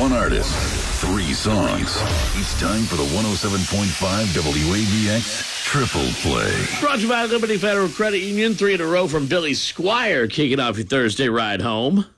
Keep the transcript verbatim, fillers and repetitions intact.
One artist, three songs. It's time for the one oh seven point five W A B X Triple Play. Brought to you by Liberty Federal Credit Union. Three in a row from Billy Squire, kicking off your Thursday ride home.